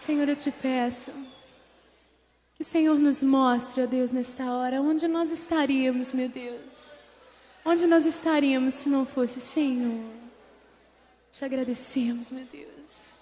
Senhor, eu te peço que o Senhor nos mostre, ó Deus, nesta hora, onde nós estaríamos, meu Deus. Onde nós estaríamos se não fosse o Senhor. Te agradecemos, meu Deus.